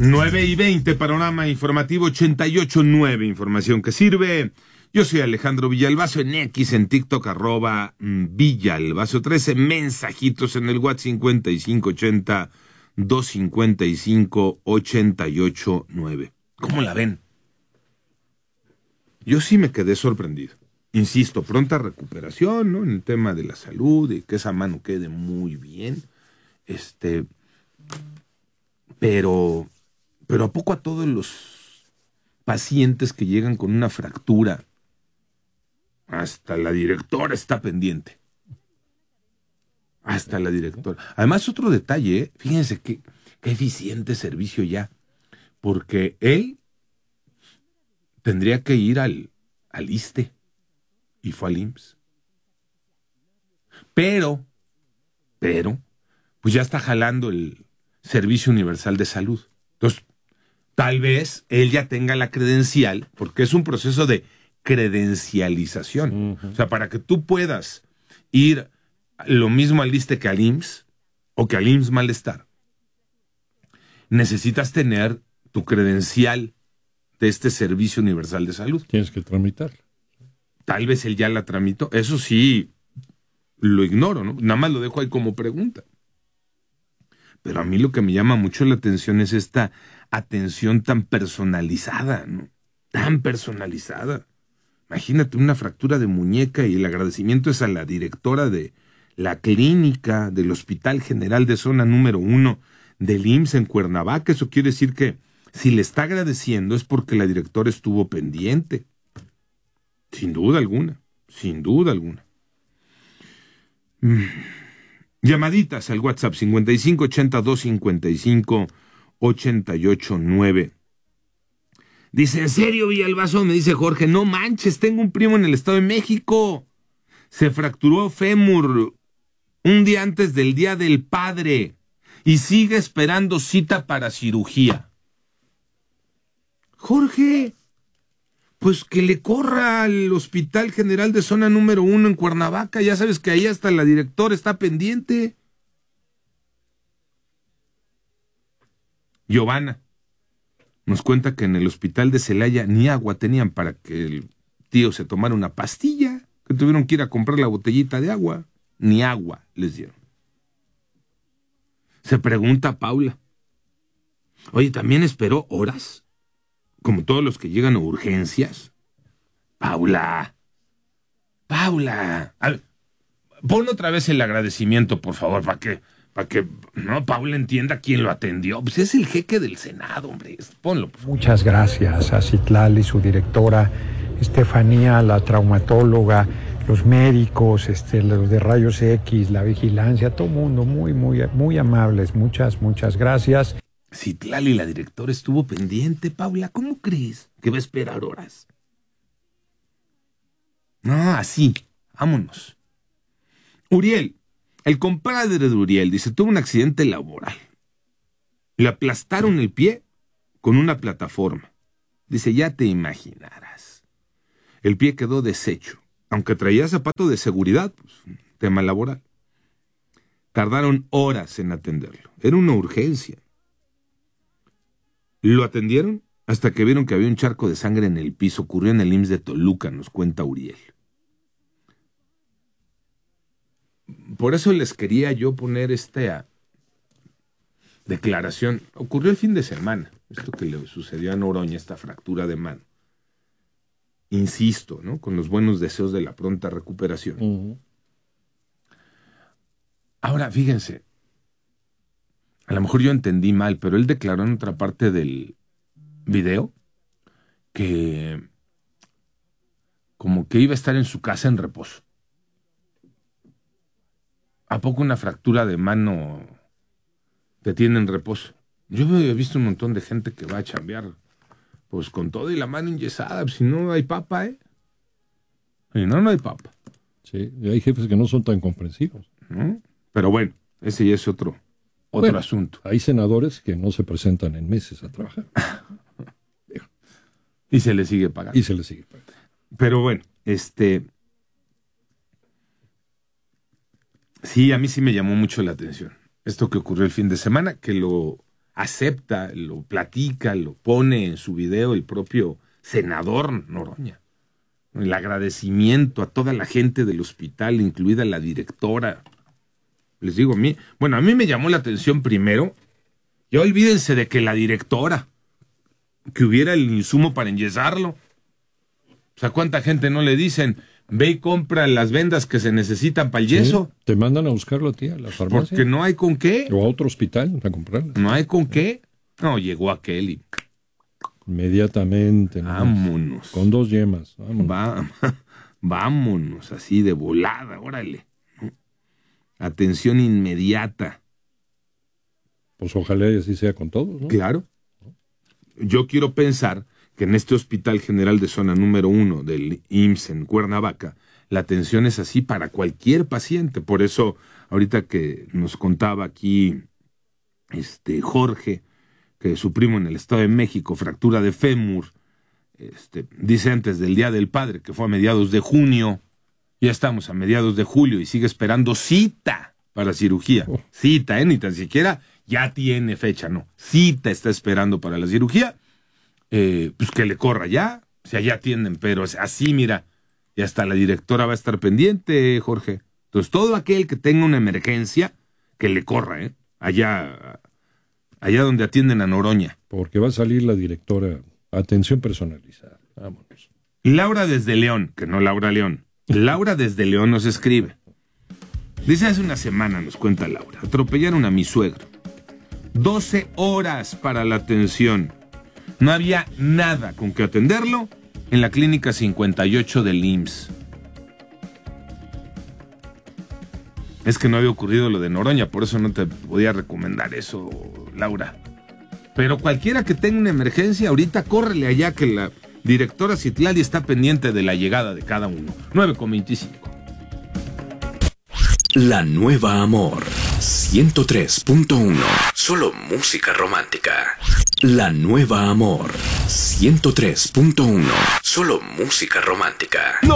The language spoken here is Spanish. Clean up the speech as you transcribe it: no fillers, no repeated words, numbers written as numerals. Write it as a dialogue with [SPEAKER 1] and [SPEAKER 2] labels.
[SPEAKER 1] 9:20, panorama informativo 88.9, información que sirve. Yo soy Alejandro Villalbazo, en X, en TikTok, @Villalbazo13, mensajitos en el WhatsApp 5580-255-889. ¿Cómo la ven? Yo sí me quedé sorprendido. Insisto, pronta recuperación, ¿no? En el tema de la salud y que esa mano quede muy bien. Pero ¿a poco a todos los pacientes que llegan con una fractura, hasta la directora está pendiente? Hasta la directora. Además, otro detalle, fíjense qué eficiente servicio ya, porque él tendría que ir al ISSSTE y fue al IMSS. Pero, pues ya está jalando el Servicio Universal de Salud. Entonces, tal vez él ya tenga la credencial, porque es un proceso de credencialización. Uh-huh. O sea, para que tú puedas ir lo mismo al ISSSTE que al IMSS, o que al IMSS Malestar, necesitas tener tu credencial de este Servicio Universal de Salud.
[SPEAKER 2] Tienes que tramitarla.
[SPEAKER 1] Tal vez él ya la tramitó. Eso sí, lo ignoro, ¿no? Nada más lo dejo ahí como pregunta. Pero a mí lo que me llama mucho la atención es esta atención tan personalizada, ¿no? Tan personalizada. Imagínate una fractura de muñeca y el agradecimiento es a la directora de la clínica del Hospital General de Zona número 1 del IMSS en Cuernavaca. Eso quiere decir que si le está agradeciendo es porque la directora estuvo pendiente. Sin duda alguna, sin duda alguna. Llamaditas al WhatsApp 5580-255-889. Dice, ¿en serio, Villalbazo? Me dice Jorge, no manches, tengo un primo en el Estado de México. Se fracturó fémur un día antes del Día del Padre y sigue esperando cita para cirugía. Jorge, pues que le corra al Hospital General de Zona número 1 en Cuernavaca. Ya sabes que ahí hasta la directora está pendiente. Giovanna nos cuenta que en el hospital de Celaya ni agua tenían para que el tío se tomara una pastilla, que tuvieron que ir a comprar la botellita de agua. Ni agua les dieron. Se pregunta Paula, oye, ¿también esperó horas? Como todos los que llegan a urgencias. Paula. A ver, pon otra vez el agradecimiento, por favor, para que no Paula entienda quién lo atendió. Pues es el jeque del Senado, hombre. Ponlo, por favor.
[SPEAKER 3] Muchas gracias a Citlali, su directora, Estefanía, la traumatóloga, los médicos, los de rayos X, la vigilancia, todo el mundo muy amables. Muchas gracias.
[SPEAKER 1] Citlali, la directora, estuvo pendiente, Paula. ¿Cómo crees que va a esperar horas? No, así. Vámonos. Uriel, el compadre de Uriel, dice, tuvo un accidente laboral. Le aplastaron el pie con una plataforma. Dice, ya te imaginarás. El pie quedó deshecho. Aunque traía zapato de seguridad, pues, tema laboral. Tardaron horas en atenderlo. Era una urgencia. Lo atendieron hasta que vieron que había un charco de sangre en el piso. Ocurrió en el IMSS de Toluca, nos cuenta Uriel. Por eso les quería yo poner esta declaración. Ocurrió el fin de semana, esto que le sucedió a Noroña, esta fractura de mano. Insisto, ¿no? Con los buenos deseos de la pronta recuperación. Uh-huh. Ahora, fíjense, a lo mejor yo entendí mal, pero él declaró en otra parte del video que como que iba a estar en su casa en reposo. ¿A poco una fractura de mano te tiene en reposo? Yo he visto un montón de gente que va a chambear pues con todo y la mano enyesada, si no hay papa, Si no hay papa.
[SPEAKER 2] Sí, y hay jefes que no son tan comprensivos.
[SPEAKER 1] ¿No? Pero bueno, ese ya es otro asunto.
[SPEAKER 2] Hay senadores que no se presentan en meses a trabajar.
[SPEAKER 1] Y se les sigue pagando. Pero bueno, sí, a mí sí me llamó mucho la atención. Esto que ocurrió el fin de semana, que lo acepta, lo platica, lo pone en su video el propio senador Noroña. El agradecimiento a toda la gente del hospital, incluida la directora. Les digo, a mí me llamó la atención primero, ya olvídense de que la directora, que hubiera el insumo para enyesarlo. O sea, ¿cuánta gente no le dicen, ve y compra las vendas que se necesitan para el yeso?
[SPEAKER 2] Sí, te mandan a buscarlo a ti a la farmacia.
[SPEAKER 1] Porque no hay con qué.
[SPEAKER 2] O a otro hospital a comprarlas.
[SPEAKER 1] No hay con qué. No, llegó aquel y...
[SPEAKER 2] Inmediatamente. ¿no?
[SPEAKER 1] Vámonos.
[SPEAKER 2] Con 2 yemas. Vámonos.
[SPEAKER 1] Vámonos, así de volada, órale. Atención inmediata.
[SPEAKER 2] Pues ojalá y así sea con todos, ¿no?
[SPEAKER 1] Claro. Yo quiero pensar que en este Hospital General de Zona número 1 del IMSS en Cuernavaca, la atención es así para cualquier paciente. Por eso, ahorita que nos contaba aquí Jorge, que su primo en el Estado de México, fractura de fémur, dice antes del Día del Padre, que fue a mediados de junio, ya estamos a mediados de julio y sigue esperando cita para cirugía. Cita, ni tan siquiera ya tiene fecha, no. Cita está esperando para la cirugía, pues que le corra ya, o sea, ya atienden, pero así, mira, y hasta la directora va a estar pendiente, Jorge. Entonces, todo aquel que tenga una emergencia, que le corra, allá donde atienden a Noroña.
[SPEAKER 2] Porque va a salir la directora, atención personalizada. Vámonos.
[SPEAKER 1] Laura desde León, que no Laura León. Laura desde León nos escribe. Dice, hace una semana, nos cuenta Laura, atropellaron a mi suegro. 12 horas para la atención. No había nada con que atenderlo en la clínica 58 del IMSS. Es que no había ocurrido lo de Noroña, por eso no te podía recomendar eso, Laura. Pero cualquiera que tenga una emergencia, ahorita córrele allá, que la directora Citlali está pendiente de la llegada de cada uno. 9:25.
[SPEAKER 4] La Nueva Amor 103.1. Solo música romántica. La Nueva Amor 103.1. Solo música romántica.